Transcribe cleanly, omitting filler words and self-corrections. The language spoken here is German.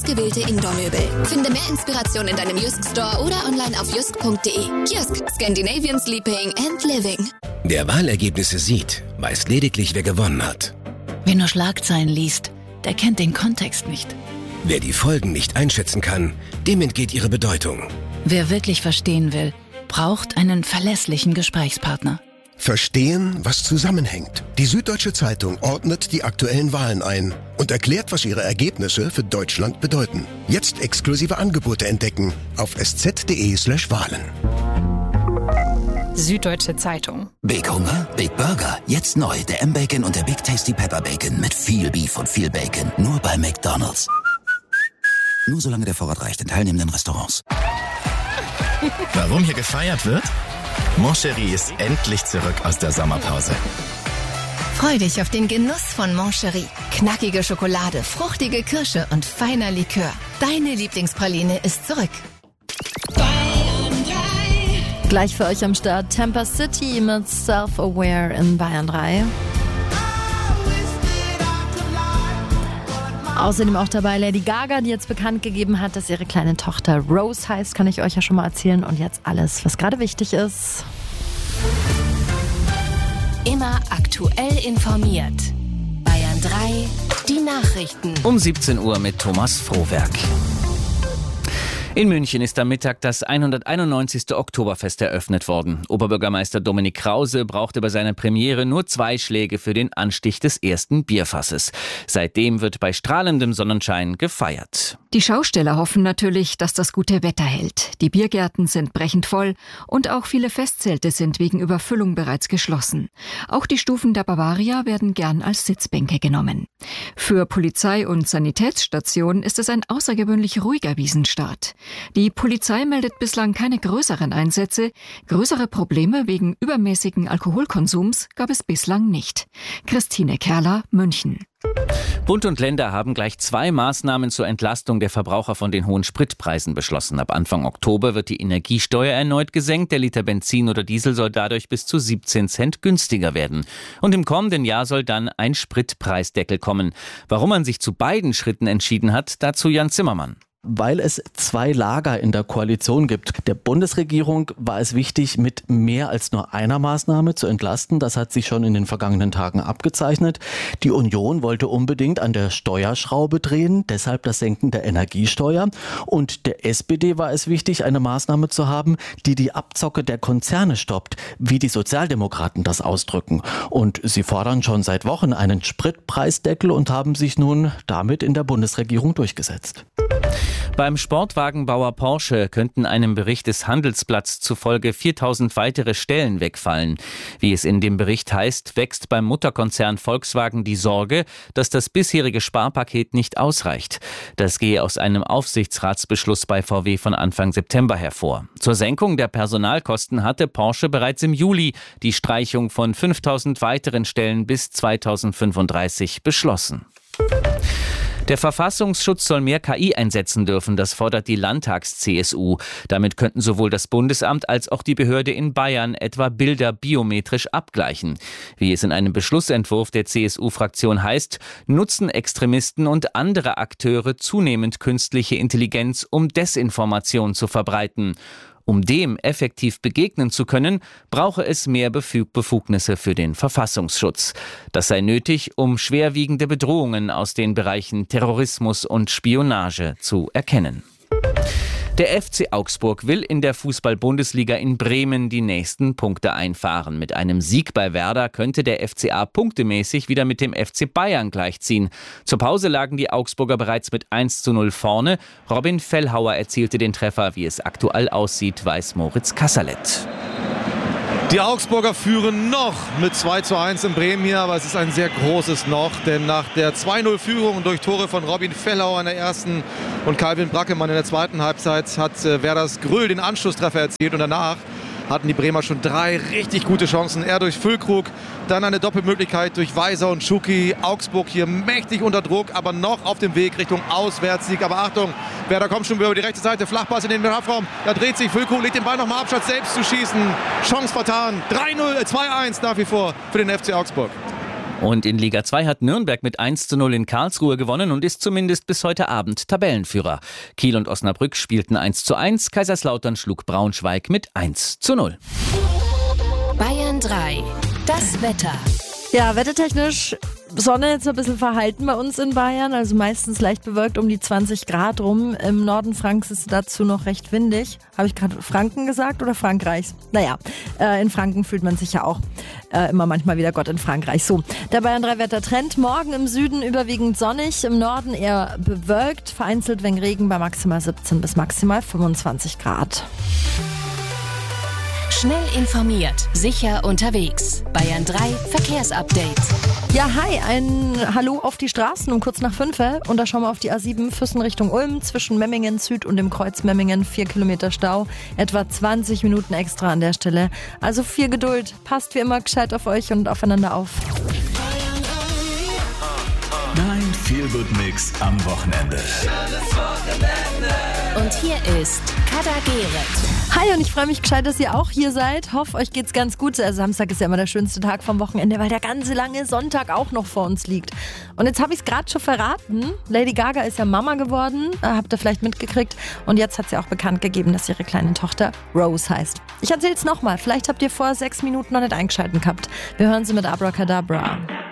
ausgewählte Indoor-Möbel. Finde mehr Inspiration in deinem Jysk Store oder online auf jysk.de. Jysk, Scandinavian Sleeping and Living. Wer Wahlergebnisse sieht, weiß lediglich, wer gewonnen hat. Wer nur Schlagzeilen liest, der kennt den Kontext nicht. Wer die Folgen nicht einschätzen kann, dem entgeht ihre Bedeutung. Wer wirklich verstehen will, braucht einen verlässlichen Gesprächspartner. Verstehen, was zusammenhängt. Die Süddeutsche Zeitung ordnet die aktuellen Wahlen ein und erklärt, was ihre Ergebnisse für Deutschland bedeuten. Jetzt exklusive Angebote entdecken auf sz.de/Wahlen. Süddeutsche Zeitung. Big Hunger, Big Burger. Jetzt neu der M-Bacon und der Big Tasty Pepper Bacon mit viel Beef und viel Bacon. Nur bei McDonald's. Nur solange der Vorrat reicht in teilnehmenden Restaurants. Warum hier gefeiert wird? Mon Chéri ist endlich zurück aus der Sommerpause. Freu dich auf den Genuss von Mon Chéri. Knackige Schokolade, fruchtige Kirsche und feiner Likör. Deine Lieblingspraline ist zurück. Gleich für euch am Start Tampa City mit Self-Aware in Bayern 3. Außerdem auch dabei Lady Gaga, die jetzt bekannt gegeben hat, dass ihre kleine Tochter Rose heißt. Kann ich euch ja schon mal erzählen. Und jetzt alles, was gerade wichtig ist. Immer aktuell informiert. Bayern 3, die Nachrichten. Um 17 Uhr mit Thomas Frohwerk. In München ist am Mittag das 191. Oktoberfest eröffnet worden. Oberbürgermeister Dominik Krause brauchte bei seiner Premiere nur 2 Schläge für den Anstich des ersten Bierfasses. Seitdem wird bei strahlendem Sonnenschein gefeiert. Die Schausteller hoffen natürlich, dass das gute Wetter hält. Die Biergärten sind brechend voll und auch viele Festzelte sind wegen Überfüllung bereits geschlossen. Auch die Stufen der Bavaria werden gern als Sitzbänke genommen. Für Polizei und Sanitätsstation ist es ein außergewöhnlich ruhiger Wiesenstart. Die Polizei meldet bislang keine größeren Einsätze. Größere Probleme wegen übermäßigen Alkoholkonsums gab es bislang nicht. Christine Kerler, München. Bund und Länder haben gleich 2 Maßnahmen zur Entlastung der Verbraucher von den hohen Spritpreisen beschlossen. Ab Anfang Oktober wird die Energiesteuer erneut gesenkt. Der Liter Benzin oder Diesel soll dadurch bis zu 17 Cent günstiger werden. Und im kommenden Jahr soll dann ein Spritpreisdeckel kommen. Warum man sich zu beiden Schritten entschieden hat, dazu Jan Zimmermann. Weil es 2 Lager in der Koalition gibt. Der Bundesregierung war es wichtig, mit mehr als nur einer Maßnahme zu entlasten. Das hat sich schon in den vergangenen Tagen abgezeichnet. Die Union wollte unbedingt an der Steuerschraube drehen, deshalb das Senken der Energiesteuer. Und der SPD war es wichtig, eine Maßnahme zu haben, die die Abzocke der Konzerne stoppt, wie die Sozialdemokraten das ausdrücken. Und sie fordern schon seit Wochen einen Spritpreisdeckel und haben sich nun damit in der Bundesregierung durchgesetzt. Beim Sportwagenbauer Porsche könnten einem Bericht des Handelsblatts zufolge 4000 weitere Stellen wegfallen. Wie es in dem Bericht heißt, wächst beim Mutterkonzern Volkswagen die Sorge, dass das bisherige Sparpaket nicht ausreicht. Das gehe aus einem Aufsichtsratsbeschluss bei VW von Anfang September hervor. Zur Senkung der Personalkosten hatte Porsche bereits im Juli die Streichung von 5000 weiteren Stellen bis 2035 beschlossen. Der Verfassungsschutz soll mehr KI einsetzen dürfen, das fordert die Landtags-CSU. Damit könnten sowohl das Bundesamt als auch die Behörde in Bayern etwa Bilder biometrisch abgleichen. Wie es in einem Beschlussentwurf der CSU-Fraktion heißt, nutzen Extremisten und andere Akteure zunehmend künstliche Intelligenz, um Desinformation zu verbreiten. Um dem effektiv begegnen zu können, brauche es mehr Befugnisse für den Verfassungsschutz. Das sei nötig, um schwerwiegende Bedrohungen aus den Bereichen Terrorismus und Spionage zu erkennen. Der FC Augsburg will in der Fußball-Bundesliga in Bremen die nächsten Punkte einfahren. Mit einem Sieg bei Werder könnte der FCA punktemäßig wieder mit dem FC Bayern gleichziehen. Zur Pause lagen die Augsburger bereits mit 1:0 vorne. Robin Fellhauer erzielte den Treffer. Wie es aktuell aussieht, weiß Moritz Kasserlet. Die Augsburger führen noch mit 2:1 in Bremen hier, aber es ist ein sehr großes Noch, denn nach der 2:0-Führung durch Tore von Robin Fellhauer in der ersten und Calvin Brackemann in der zweiten Halbzeit hat Werders Gröhl den Anschlusstreffer erzielt und danach hatten die Bremer schon 3 richtig gute Chancen. Er durch Füllkrug, dann eine Doppelmöglichkeit durch Weiser und Schuki. Augsburg hier mächtig unter Druck, aber noch auf dem Weg Richtung Auswärtssieg. Aber Achtung, Werder kommt schon über die rechte Seite, Flachpass in den Strafraum. Da dreht sich Füllkrug, legt den Ball nochmal ab, statt selbst zu schießen. Chance vertan. 2:1 nach wie vor für den FC Augsburg. Und in Liga 2 hat Nürnberg mit 1:0 in Karlsruhe gewonnen und ist zumindest bis heute Abend Tabellenführer. Kiel und Osnabrück spielten 1:1, Kaiserslautern schlug Braunschweig mit 1:0. Bayern 3. Das Wetter. Ja, wettertechnisch Sonne jetzt ein bisschen verhalten bei uns in Bayern, also meistens leicht bewölkt um die 20 Grad rum. Im Norden Frankens ist es dazu noch recht windig. Habe ich gerade Franken gesagt oder Frankreichs? Naja, in Franken fühlt man sich ja auch immer manchmal wieder Gott in Frankreich. So, der Bayern 3 Wettertrend. Morgen im Süden überwiegend sonnig, im Norden eher bewölkt, vereinzelt wegen Regen bei maximal 17 bis maximal 25 Grad. Schnell informiert, sicher unterwegs. Bayern 3 Verkehrsupdate. Ja, hi, ein Hallo auf die Straßen um kurz nach 5. Und da schauen wir auf die A7 Füssen Richtung Ulm. Zwischen Memmingen Süd und dem Kreuz Memmingen 4 Kilometer Stau. Etwa 20 Minuten extra an der Stelle. Also viel Geduld. Passt wie immer gescheit auf euch und aufeinander auf. Dein Feel-Good-Mix am Wochenende. Und hier ist Kader Gehret. Hi, und ich freue mich gescheit, dass ihr auch hier seid. Hoffe, euch geht's ganz gut. Also Samstag ist ja immer der schönste Tag vom Wochenende, weil der ganze lange Sonntag auch noch vor uns liegt. Und jetzt habe ich es gerade schon verraten. Lady Gaga ist ja Mama geworden. Habt ihr vielleicht mitgekriegt. Und jetzt hat sie auch bekannt gegeben, dass ihre kleine Tochter Rose heißt. Ich erzähle es nochmal. Vielleicht habt ihr vor 6 Minuten noch nicht eingeschaltet gehabt. Wir hören sie mit Abracadabra.